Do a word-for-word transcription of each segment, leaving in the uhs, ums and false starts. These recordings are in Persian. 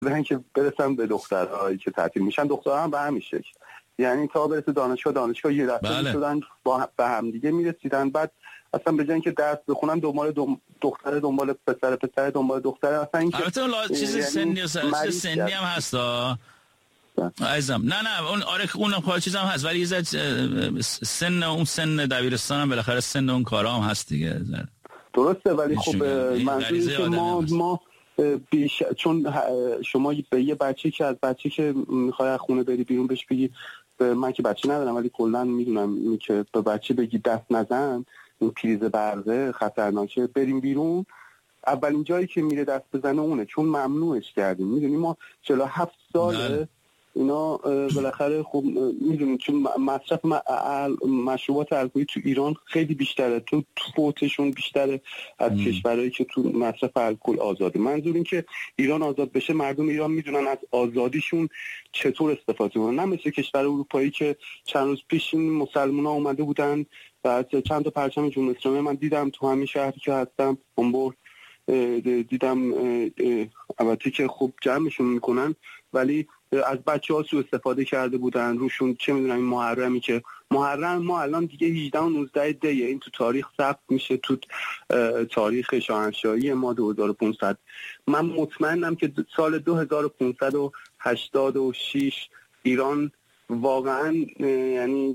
برن که برسن به دخترهایی که تعطیل میشن. دخترها هم به همین شکل، یعنی تا برسه دانشگاه دانشگاه یه دسته بله. شدن با به هم دیگه میرسیدن، بعد اصلا به جای اینکه درس بخونن دنبال دختر دنبال پسر پسر دنبال دختر. اصلا این البته اون چیز سنی سنی, سنی هم هستا عزیزم. نه نه اون آره اون خواهد چیز هم هست، ولی یه زد سن اون سن دبیرستان هم بالاخره سن اون کارا هم هست دیگه. درسته، ولی خب منظوری که ما ما بیش چون شما به یه بچه که از بچه که میخوای از خونه بری بیرون بهش بگی، من که بچه ندارم ولی کلا میدونم که به بچه بگی دست نزن، این پریز برقه خطرناکه، بریم بیرون، اولین جایی که میره دست بزنه اونه، چون ممنوعش کردیم. میدونی ما چهل و هفت ساله اینا بالاخره خب میدونید چون مصرف مشروبات الکلی تو ایران خیلی بیشتره، تو فوتشون بیشتره از کشورهایی که تو مصرف الکل آزاده. منظور این که ایران آزاد بشه، مردم ایران میدونن از آزادیشون چطور استفاده کنن، نه مثل کشور اروپایی که چند روز پیش این مسلمونا اومده بودن و چند تا پرچم جمهوری اسلامی من دیدم تو همین شهری که هستم هامبورگ، دیدم البته که خب جمعشون میکنن ولی از بچه ها سوء استفاده کرده بودن روشون. چه میدونم این محرمی که محرم ما الان دیگه هجده و نوزده دیه، این تو تاریخ ثبت میشه، تو تاریخ شاهنشاهی ما دو هزار و پانصد. من مطمئنم که سال دو هزار و پانصد و هشتاد و شش ایران واقعا، یعنی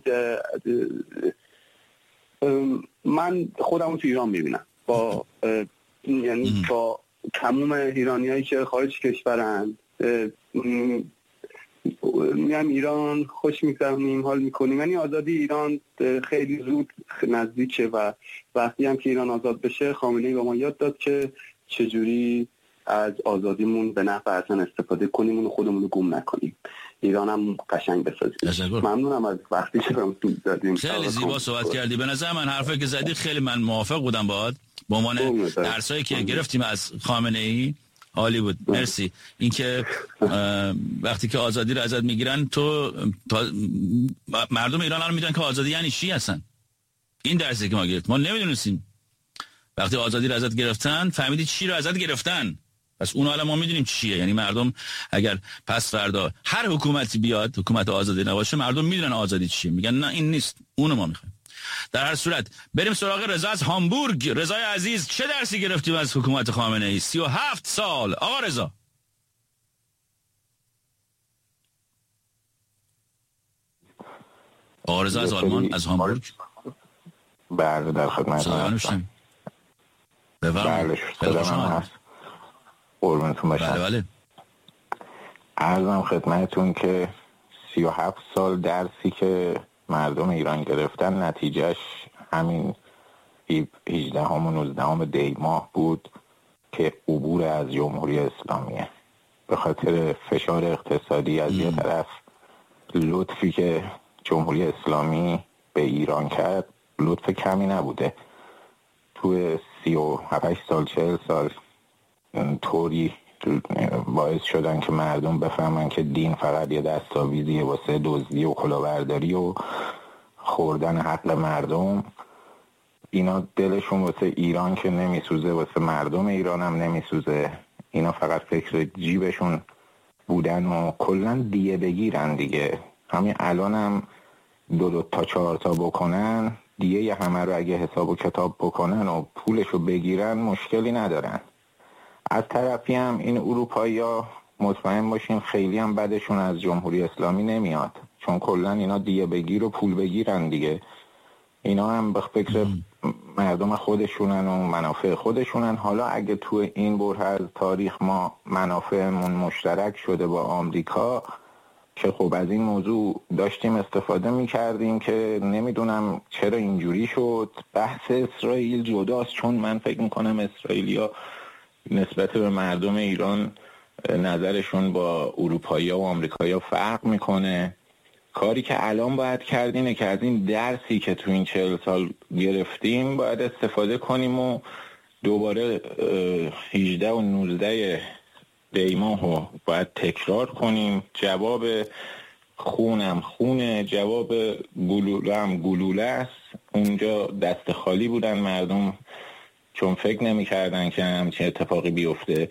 من خودمو تو ایران میبینم با یعنی با تمام ایرانیایی که خارج کشورن، میام ایران خوش میگذرونیم، حال میکنیم. یعنی آزادی ایران خیلی زود نزدیکه و وقتی هم که ایران آزاد بشه، خامنه‌ای به ما یاد داد که چجوری از آزادیمون به نفع اصلا استفاده کنیم، اون خودمون رو گم نکنیم، ایران هم قشنگ بسازیم. ممنونم از وقتی که برام دادیم. خیلی زیبا صحبت کردی. به نظر من حرفی که زدی خیلی من موافق بودم باهات، به عنوان درسایی که گرفتیم از خامنه‌ای عالی بود. مرسی. اینکه وقتی که آزادی رو ازت میگیرن تو مردم ایران الان میدونن که آزادی یعنی چی هستن. این درسی که ما گرفتیم ما نمیدونستیم. وقتی آزادی رو ازت گرفتن فهمیدی چی رو ازت گرفتن، پس اون الان ما میدونیم چیه. یعنی مردم اگر پس فردا هر حکومتی بیاد، حکومت آزادی نباشه، مردم میدونن آزادی چیه، میگن نه این نیست، اونو ما میخوایم. در هر صورت بریم سراغ رضا از هامبورگ. رضای عزیز چه درسی گرفتیم از حکومت خامنه‌ای؟ سی و هفت سال. آقا رضا. آقا رضا از آلمان، از هامبورگ. بله در خدمت هستم. بله صدام هست. قربونتون باشم. بله بله. عرضم خدمتتون که سی و هفت سال درسی که مردم ایران گرفتن نتیجهش همین هجدهم و نوزدهم دی ماه بود که عبور از جمهوری اسلامیه. به خاطر فشار اقتصادی از یه طرف، لطفی که جمهوری اسلامی به ایران کرد لطف کمی نبوده. تو سی و هفت سال چهل سال طوری باعث شدن که مردم بفهمن که دین فقط یه دستاویزیه واسه دزدی و کلاهبرداری و خوردن حق مردم. اینا دلشون واسه ایران که نمیسوزه، واسه مردم ایران هم نمیسوزه. اینا فقط فکر جیبشون بودن و کلن دیه بگیرن دیگه. همین الان هم دو دو تا چهار تا بکنن دیگه، همه رو اگه حساب و کتاب بکنن و پولشو بگیرن مشکلی ندارن. از طرفی هم این اروپایی ها مطمئن باشین خیلی هم بدشون از جمهوری اسلامی نمیاد، چون کلن اینا دیگه بگیر و پول بگیرن دیگه. اینا هم به فکر مردم خودشونن و منافع خودشونن. حالا اگه تو این بره از تاریخ ما منافعمون مشترک شده با آمریکا، که خب از این موضوع داشتیم استفاده میکردیم که نمیدونم چرا اینجوری شد. بحث اسرائیل جداست، چون من فکر میکنم اسرائیلیا نسبت به مردم ایران نظرشون با اروپایی ها و آمریکایی ها فرق میکنه. کاری که الان باید کردینه که از این درسی که تو این چهل سال گرفتیم باید استفاده کنیم و دوباره هجده و نوزده دیماهو باید تکرار کنیم. جواب خونم خونه، جواب گلوله هم گلوله است. اونجا دست خالی بودن مردم، چون فکر نمی کردن که همچین اتفاقی بیفته.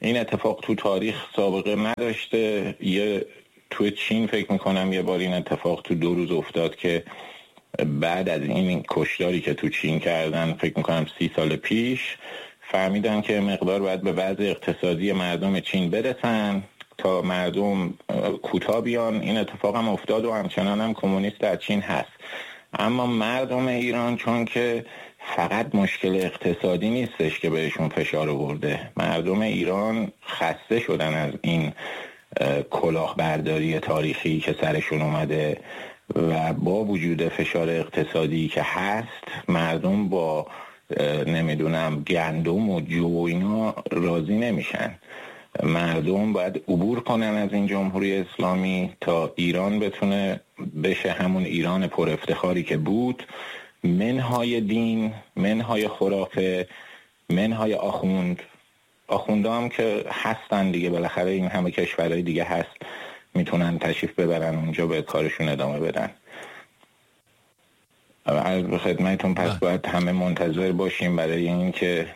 این اتفاق تو تاریخ سابقه نداشته. یه تو چین فکر میکنم یه بار این اتفاق تو دو روز افتاد که بعد از این کشتاری که تو چین کردن، فکر میکنم سی سال پیش، فهمیدن که مقدار باید به وضع اقتصادی مردم چین برسن تا مردم کوتاه بیان. این اتفاق هم افتاد و همچنان هم کمونیست در چین هست. اما مردم ایران چون که فقط مشکل اقتصادی نیستش که بهشون فشار آورده، مردم ایران خسته شدن از این کلاهبرداری تاریخی که سرشون اومده و با وجود فشار اقتصادی که هست، مردم با نمیدونم گندم و جو و اینا راضی نمیشن. مردم باید عبور کنن از این جمهوری اسلامی تا ایران بتونه بشه همون ایران پر افتخاری که بود، منهای دین، منهای خرافه، منهای آخوند. آخونده هم که هستن دیگه، بالاخره این همه کشورهای دیگه هست، میتونن تشریف ببرن اونجا به کارشون ادامه بدن. عرض به خدمتون پس باید همه منتظر باشیم برای این که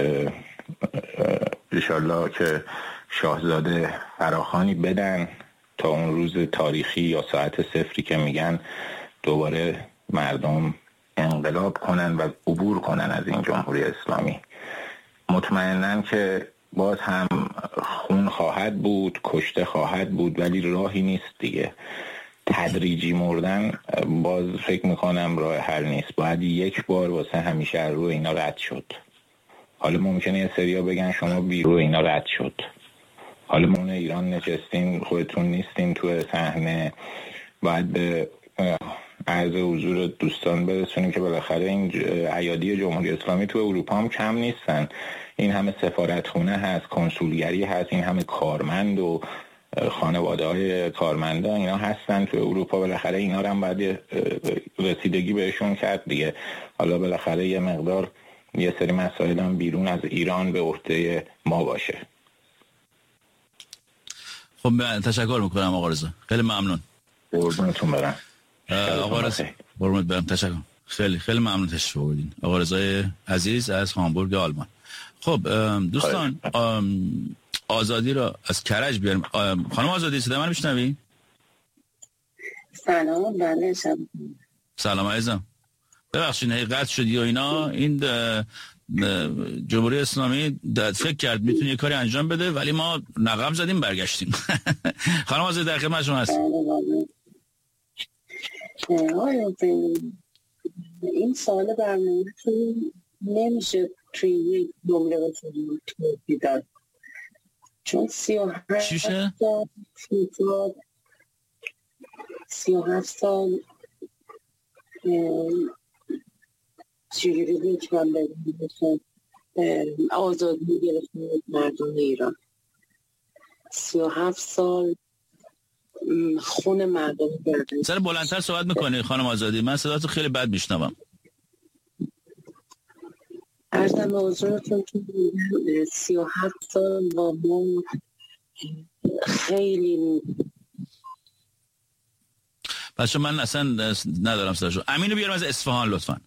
انشالله که شاهزاده فراخوانی بدن تا اون روز تاریخی یا ساعت صفری که میگن دوباره مردم انقلاب کنن و عبور کنن از این جمهوری اسلامی. مطمئنن که باز هم خون خواهد بود، کشته خواهد بود، ولی راهی نیست دیگه. تدریجی مردن باز فکر میکنم راه حل نیست. باید یک بار واسه همیشه رو اینا رد شد. حالا ممکنه یه سریا بگن شما بیرو اینا رد شد، حالا ما ایران نشستین خودتون نیستین تو صحنه. باید به عرض حضور دوستان برسونیم که بالاخره این ایادی جمهوری اسلامی تو اروپا هم کم نیستن. این همه سفارتخونه هست، کنسولگری هست، این همه کارمند و خانواده های کارمندا اینا هستن تو اروپا. بالاخره اینا رو هم باید رسیدگی بهشون کرد دیگه. حالا بالاخره یه مقدار یه سری مسائل هم بیرون از ایران به عهده ما باشه. خب تشکر میکنم آقا رضا، خیلی ممنون. قربونتون برم آقا رضا. قربونت برم، تشکر. خیلی خیلی ممنون تشریف آوردین آقا رضای عزیز از هامبورگ آلمان. خب دوستان آزادی رو از کرج بیاریم. خانم آزادی صدا من میشنوی؟ سلام. بله شب. سلام عزیزم. ببخشید حقیقت شدی و اینا. این جمهوری اسلامی فکر کرد میتونه یه کاری انجام بده ولی ما نقم زدیم برگشتیم. خانم آزادی در خدمت شما هستم. این سال برنامه‌تون نمیشه توی یک جمله بسید توضیح داد، چون سی و هفت سال سی و هفت سال چجوری میتونم بگم آزادی گرفتن مردم ایران. سی و هفت سال خون مردم بردن. سر بلندتر صحبت میکنی خانم آزادی؟ من صداتو خیلی بد میشنوم. عرضم به حضورتون که سی و هفت سال با ما خیلی بچه من اصلا ندارم صداشو. امینو بیارم از اصفهان لطفا.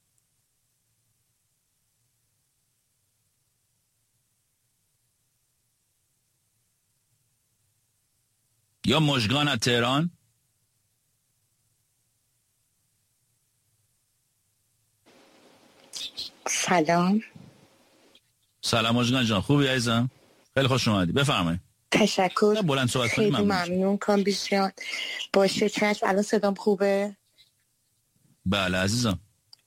یا مژگان از تهران. سلام. سلام مژگان جان، خوبی عزیزم؟ خیلی خوش اومدی، بفرمایید. تشکر. بلند صحبت خیلی ممنون کامبیز جان. باشه چشم. الان صدام خوبه؟ بله عزیزم.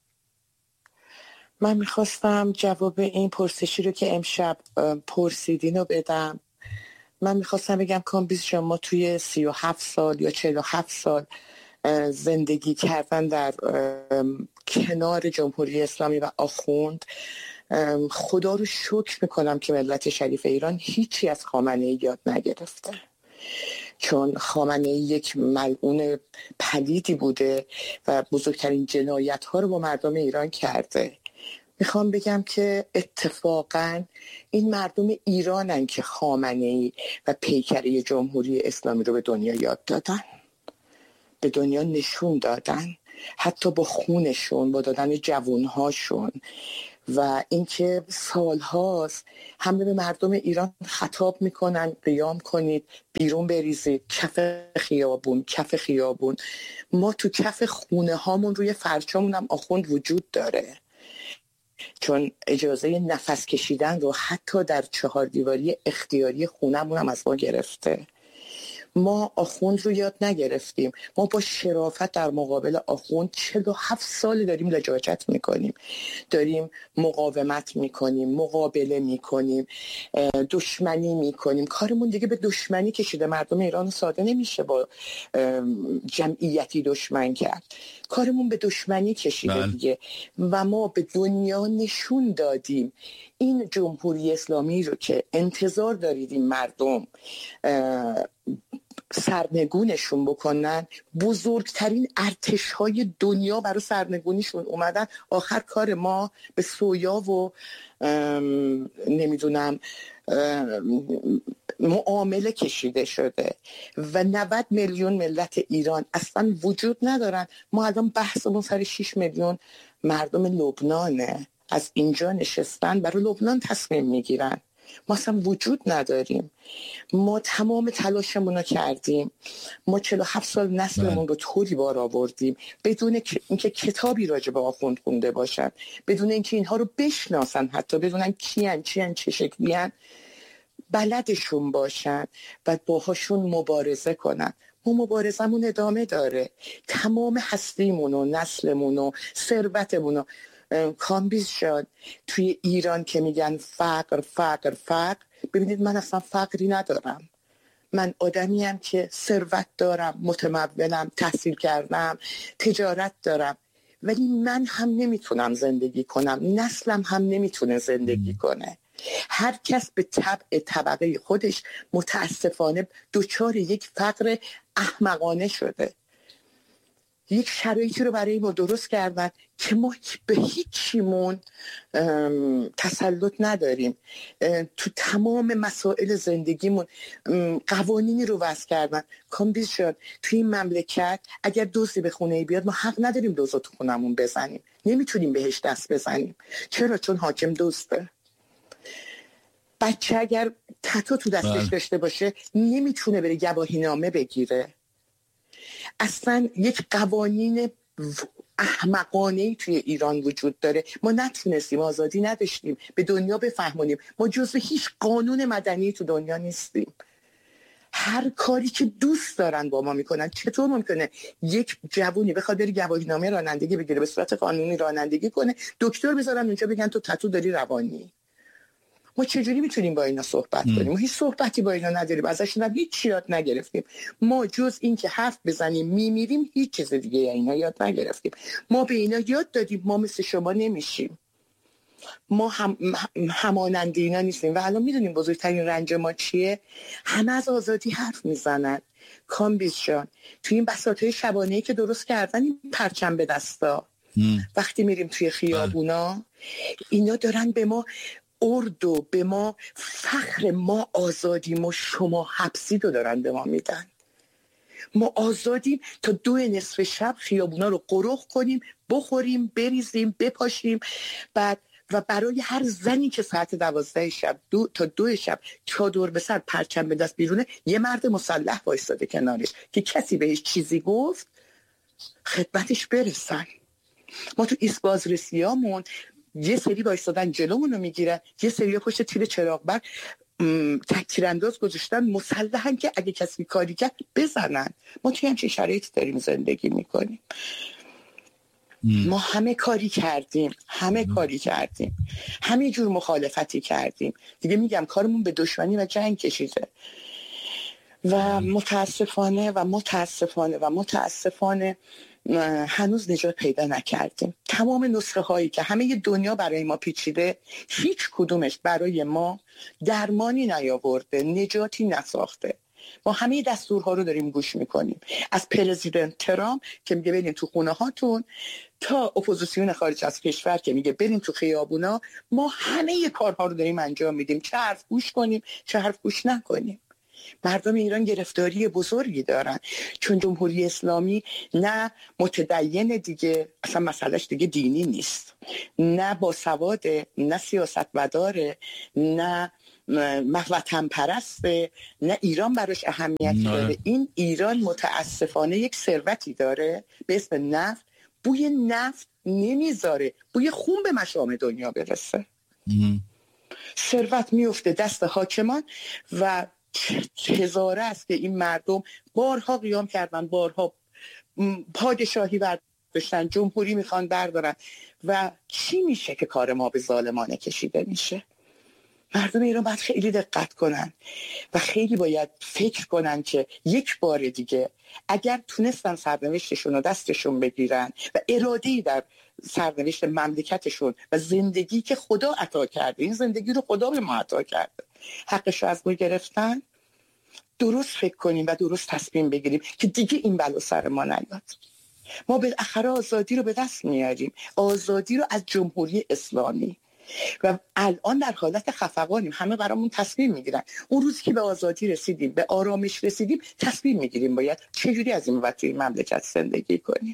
من میخواستم جواب این پرسشی رو که امشب پرسیدین رو بدم. من میخواستم بگم کامبیز جان، ما توی سی و هفت سال یا چهل و هفت سال زندگی کردن در کنار جمهوری اسلامی و آخوند، خدا رو شکر میکنم که ملت شریف ایران هیچی از خامنه‌ای یاد نگرفته، چون خامنه‌ای یک ملعون پلیدی بوده و بزرگترین جنایت ها رو با مردم ایران کرده. میخوام بگم که اتفاقا این مردم ایرانن که خامنه‌ای و پیکره جمهوری اسلامی رو به دنیا یاد دادن، به دنیا نشون دادن، حتی با خونشون، با دادن جوانهاشون و اینکه سالهاست همه به مردم ایران خطاب میکنن قیام کنید، بیرون بریزید، کف خیابون کف خیابون. ما تو کف خونه هامون روی فرچامون هم آخوند وجود داره، چون اجازه نفس کشیدن رو حتی در چهار دیواری اختیاری خونمون هم از ما گرفته. ما آخوند رو یاد نگرفتیم. ما با شرافت در مقابل آخوند چهل و هفت سال داریم لجاجت میکنیم، داریم مقاومت میکنیم، مقابله میکنیم، دشمنی میکنیم. کارمون دیگه به دشمنی کشیده. مردم ایران ساده نمیشه با جمعیتی دشمن کرد. کارمون به دشمنی کشیده بل. دیگه. و ما به دنیا نشون دادیم این جمهوری اسلامی رو که انتظار دارید این مردم سرنگونشون بکنن، بزرگترین ارتش‌های دنیا برای سرنگونیشون اومدن. آخر کار ما به سویا و نمیدونم معامله کشیده شده و نود میلیون ملت ایران اصلا وجود ندارن. ما الان بحثمون سر شش میلیون مردم لبنانه، از اینجا نشستن برای لبنان تصمیم میگیرن. ما اصلا وجود نداریم. ما تمام تلاشمون رو کردیم. ما چهل و هفت سال نسلمون رو طوری بار آوردیم بدون اینکه کتابی راجع به آخوند خونده باشن، بدون اینکه اینها رو بشناسن، حتی بدونن کیان چیان چه شکلیان، بلدشون باشن و باهاشون مبارزه کنن. ما مبارزمون ادامه داره. تمام هستیمون و نسلمون و ثروتمون رو کامبیز شد توی ایران که میگن فقر فقر فقر. ببینید من اصلا فقری ندارم. من آدمیم که ثروت دارم، متمولم، تحصیل کردم، تجارت دارم، ولی من هم نمیتونم زندگی کنم، نسلم هم نمیتونه زندگی کنه. هر کس به طبع طبقه خودش متاسفانه دچار یک فقر احمقانه شده. یک شرایطی رو برای ما درست کردن که ما به هیچیمون تسلط نداریم. تو تمام مسائل زندگیمون قوانینی رو وضع کردن. کامبیز شد توی این مملکت اگر دزدی به خونه بیاد ما حق نداریم دزد تو خونمون بزنیم، نمیتونیم بهش دست بزنیم. چرا؟ چون حاکم دزده. بچه اگر تتو تو دستش داشته باشه نمیتونه بره گواهی نامه بگیره. اصلا یک قوانین احمقانه‌ای توی ایران وجود داره. ما نتونستیم، آزادی نداشتیم به دنیا بفهمونیم ما جزو هیچ قانون مدنی تو دنیا نیستیم. هر کاری که دوست دارن با ما میکنن. چطور ممکنه یک جوونی بخواد بری گواهینامه رانندگی بگیره، به صورت قانونی رانندگی کنه، دکتر بذارن اونجا بگن تو تتو داری روانی؟ ما چجوری میتونیم با اینا صحبت کنیم؟ ما هیچ صحبتی با اینا نداریم، ازشون هم هیچ یاد نگرفتیم. ما جز این که حرف بزنیم میمیریم هیچ چیز دیگه اینا یاد نگرفتیم. ما به اینا یاد دادیم ما مثل شما نمیشیم، ما هم همانند اینا نیستیم. و الان میدونیم بزرگترین رنج ما چیه؟ همه از آزادی حرف میزنن. کامبیز جان توی این بساطهای شبانه‌ای که درست کردن این پرچم به دستا م. وقتی میریم توی خیابونا اینا دارن به ما اردو، به ما فخر ما آزادیم و شما حبسی رو دارن به ما میدن. ما آزادیم تا دو نصف شب خیابونا رو قرق کنیم، بخوریم، بریزیم، بپاشیم. بعد و برای هر زنی که ساعت دوازده شب دو تا دو شب چادر به سر پرچم به دست بیرونه یه مرد مسلح وایساده کنارش که کسی بهش چیزی گفت خدمتش برسن. ما تو ایست بازرسیامون یه سری وایسادن جلومون رو میگیرن، یه سری پشت تیر چراغ برق تکتیرانداز گذاشتن مسلحن که اگه کسی کاری کرد بزنن. ما توی همچین شرایطی داریم زندگی میکنیم. ما همه کاری کردیم، همه کاری کردیم، همه جور مخالفتی کردیم دیگه. میگم کارمون به دشمنی و جنگ کشیده و متاسفانه و متاسفانه و متاسفانه هنوز نجات پیدا نکردیم. تمام نسخه هایی که همه دنیا برای ما پیچیده هیچ کدومش برای ما درمانی نیاورده، نجاتی نساخته. ما همه دستورها رو داریم گوش میکنیم، از پرزیدنت ترامپ که میگه بریم تو خونه هاتون تا اپوزیسیون خارج از کشور که میگه بریم تو خیابونا. ما همه کارها رو داریم انجام میدیم، چه حرف گوش کنیم چه حرف گوش نکنیم. مردم ایران گرفتاری بزرگی دارن، چون جمهوری اسلامی نه متدین دیگه، اصلا مسئلهش دیگه دینی نیست، نه باسواده، نه سیاستمداره، نه وطن پرسته، نه ایران براش اهمیتی داره. این ایران متاسفانه یک ثروتی داره به اسم نفت، بوی نفت نمیذاره بوی خون به مشام دنیا برسه. ثروت میفته دست حاکمان و هزاره است که این مردم بارها قیام کردن، بارها پادشاهی برداشتن، جمهوری میخوان بردارن و چی میشه که کار ما به ظالمانه کشیده میشه؟ مردم ایران باید خیلی دقت کنن و خیلی باید فکر کنن که یک بار دیگه اگر تونستن سرنوشتشون رو دستشون بگیرن و اراده‌ای در سرنوشت مملکتشون و زندگی که خدا عطا کرده، این زندگی رو خدا به ما عطا کرده، حقش رو از ما گرفتن، درست فکر کنیم و درست تصمیم بگیریم که دیگه این بلا سر ما نیاد. ما بالاخره آزادی رو به دست میاریم، آزادی رو از جمهوری اسلامی، و الان در حالت خفقانیم، همه برامون تصمیم میگیرن. اون روزی که به آزادی رسیدیم، به آرامش رسیدیم، تصمیم میگیریم باید چجوری از این وقت این مملکت زندگی کنیم.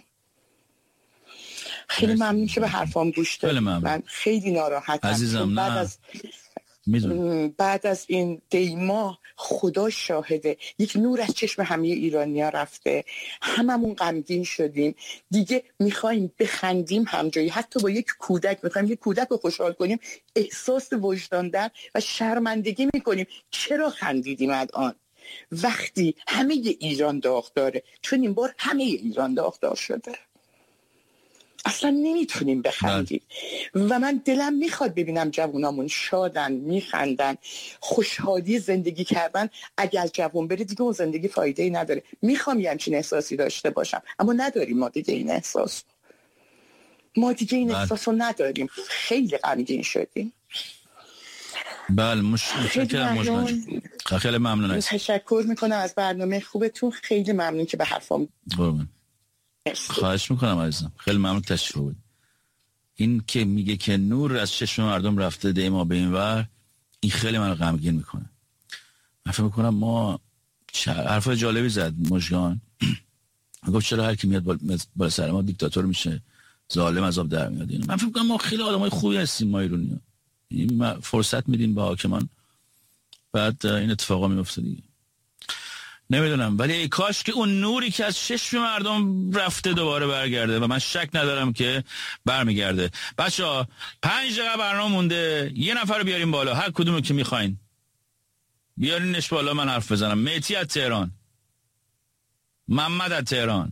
خیلی ممنون که به حرفام گوش دادید. من خیلی ناراحتم عزیزم. بعد از بعد از این دیما خدا شاهده یک نور از چشم همه ایرانی‌ها رفته، هممون غمگین شدیم، دیگه میخوایم بخندیم همجایی، حتی با یک کودک میخوایم یک کودک رو خوشحال کنیم، احساس وجدان در و شرمندگی میکنیم چرا خندیدیم الان وقتی همه ایران داغداره، چون این بار همه ایران داغدار شده، اصلا نمیتونیم بخندیم. و من دلم میخواد ببینم جوانامون شادن، میخندن، خوشحالی زندگی کردن. اگر جوان بره دیگه اون زندگی فایده ای نداره. میخوام یه همچین احساسی داشته باشم، اما نداریم ما دیگه این احساس ما دیگه این احساس رو نداریم. خیلی غمگین شدیم. بله متشکرم. خیلی ممنون. تشکر میکنم از برنامه خوبتون، خیلی ممنون که به حرفام قربان. خواهش میکنم عزیزم، خیلی ممنون تشریف بود. این که میگه که نور از چشم مردم رفته دیما به این ور، این خیلی من غمگین میکنه. من فکر میکنم ما حرف جالبی زد مژگان، گفت چرا هر کی میاد بالا سر ما دیکتاتور میشه، ظالم عذاب در میاد. اینو من فکر میکنم ما خیلی آدمای خوبی هستیم ما ایرانی‌ها، ما فرصت میدیم به حاکمان، بعد این اتفاقا میفته دیگه. نمیدونم، ولی ای کاش که اون نوری که از چشم مردم رفته دوباره برگرده و من شک ندارم که برمیگرده. بچه‌ها پنج دقیقه برنامه مونده، یه نفر رو بیاریم بالا، هر کدومو که میخواین بیارینش بالا من حرف بزنم. مهدی از تهران، محمد از تهران،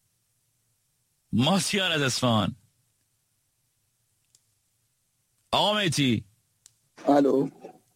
ماسیار از اصفهان. آقا مهدی. الو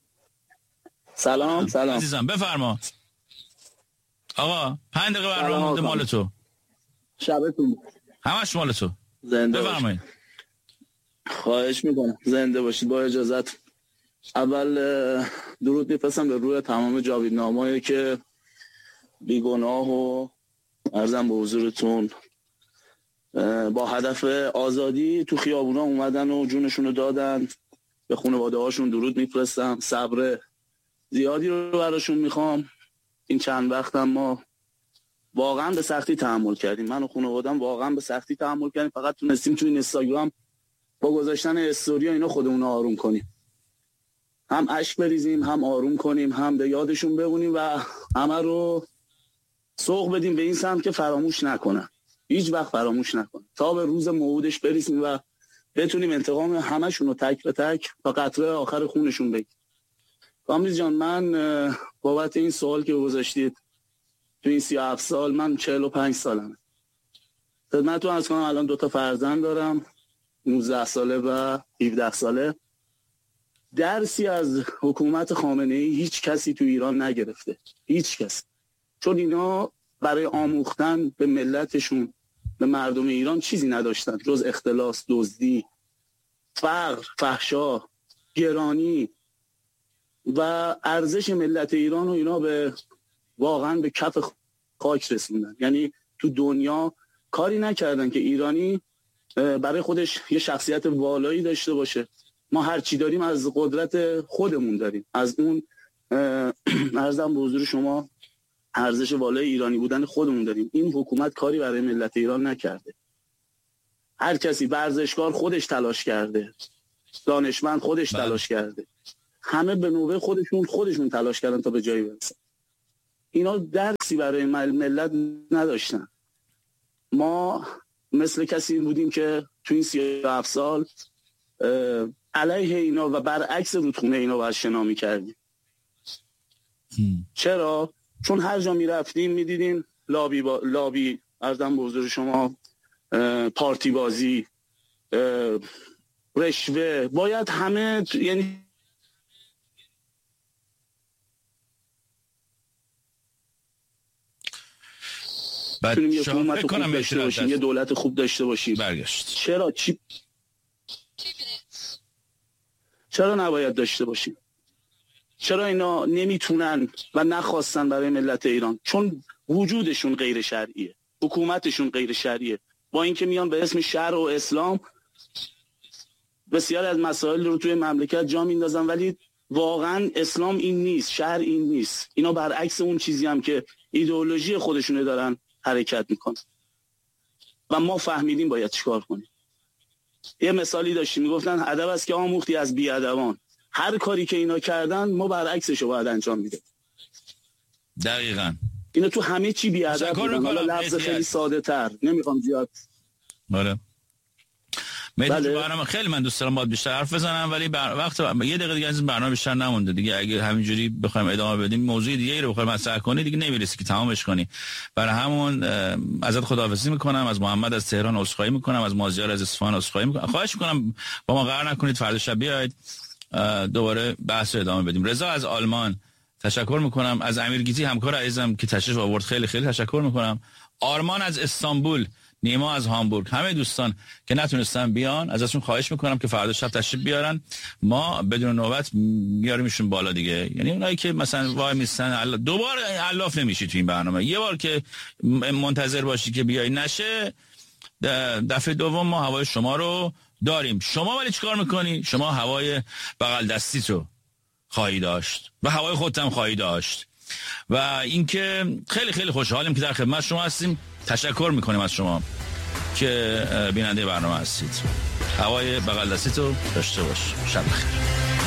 سلام. سلام عزیزم بفرما. آقا پنج دقیقه برنامه مونده، مال تو. شبتون همش مال تو. زنده بفرمایید. خواهش میکنم زنده باشید. با اجازت اول درود میفرستم به روی تمام جاویدنامایی که بیگناه و عرضم به حضورتون با هدف آزادی تو خیابونا اومدن و جونشونو دادن. به خانواده هاشون درود میفرستم. صبر زیادی رو براشون میخوام. این چند وقت هم ما واقعا به سختی تحمل کردیم، من و خانواده‌ام واقعا به سختی تحمل کردیم. فقط تونستیم تو این اینستاگرام با گذاشتن استوری و اینا خودمون رو آروم کنیم، هم اشک بریزیم، هم آروم کنیم، هم به یادشون بمونیم و همه رو سوق بدیم به این سمت که فراموش نکنن، هیچ وقت فراموش نکنن تا به روز موعودش برسیم و بتونیم انتقام همشون رو تک به تک تا قطره آخر خونشون بگیریم. کامریز جان، من بابت این سوال که گذاشتید تو این سی و هفت سال، من چهل و پنج سالمه. خدمتتون عرض کنم الان دوتا فرزند دارم، نوزده ساله و هفده ساله. درسی از حکومت خامنه‌ای هیچ کسی تو ایران نگرفته، هیچ کس، چون اینا برای آموختن به ملتشون، به مردم ایران چیزی نداشتن جز اختلاس، دزدی، فقر، فحشا، گرانی و ارزش ملت ایران و اینا به واقعا به کف خاک رسوندن. یعنی تو دنیا کاری نکردن که ایرانی برای خودش یه شخصیت والایی داشته باشه. ما هر چی داریم از قدرت خودمون داریم، از اون عرضم به حضور شما ارزش والای ایرانی بودن خودمون داریم. این حکومت کاری برای ملت ایران نکرده. هر کسی، ورزشکار خودش تلاش کرده، دانشمند خودش بله. تلاش کرده، همه به نوبه خودشون خودشون تلاش کردن تا به جایی برسن. اینا درسی برای ملت نداشتن. ما مثل کسی بودیم که تو این سی و هفت سال علیه اینا و برعکس رودخونه اینا باید شنا می‌کردیم. چرا؟ چون هر جا می‌رفتیم می‌دیدیم لابی با... لابی عرضم به حضور شما پارتی بازی، رشوه، باید همه یعنی بعد یه حکومت خوب داشته باشیم، یه دولت خوب داشته باشیم. برگشت. چرا چی چرا نباید داشته باشیم؟ چرا اینا نمیتونن و نخواستن برای ملت ایران؟ چون وجودشون غیر شرعیه، حکومتشون غیر شرعیه. با اینکه میان به اسم شرع و اسلام بسیار از مسائل رو توی مملکت جا میندازن، ولی واقعا اسلام این نیست، شرع این نیست. اینا برعکس اون چیزی هم که ایدئولوژی خودشونه دارن حرکت میکنن و ما فهمیدیم باید چیکار کنیم. یه مثالی داشتیم میگفتن ادب است که آموختی از بیادبان. هر کاری که اینا کردن ما برعکسش رو باید انجام میده. دقیقاً اینا تو همه چی بیادب بودن. حالا لفظ خیلی ساده تر نمیخوام زیاد. آره بله. برنامه خیلی من دوست دارم باید بیشتر حرف بزنم، ولی بر... وقت یه دقیقه دیگه از این برنامه بیشتر نمونده دیگه. اگه همینجوری بخوایم ادامه بدیم موضوع دیگه رو بخوایم مطرح کنی دیگه نمیرسی که تمامش کنی. برای همون ازت خداحافظی میکنم، از محمد از تهران عذرخواهی میکنم، از مازیار از اصفهان عذرخواهی میکنم. خواهش میکنم با ما قرار نکنید فردا شب بیاید دوباره بحث رو ادامه بدیم. رضا از آلمان تشکر میکنم، از امیرگیتی همکار عزیزم که تشریف آورد خیلی خیلی تشکر میکنم. آرمان از استانبول، نیما از هامبورگ، همه دوستان که نتونستن بیان ازشون خواهش میکنم که فردا شب تشریف بیارن، ما بدون نوبت میاریمشون بالا دیگه. یعنی اونایی که مثلا وای میستن دوبار علاف نمیشی تو این برنامه، یه بار که منتظر باشی که بیای نشه، دفعه دوم ما هوای شما رو داریم. شما ولی چیکار میکنی؟ شما هوای بغل دستی تو خواهی داشت و هوای خودت هم خواهی داشت. و اینکه خیلی خیلی خوشحالیم که در خدمت شما هستیم. تشکر میکنیم از شما که بیننده برنامه هستید. هوای بغل دستی تو داشته باش. شب بخیر.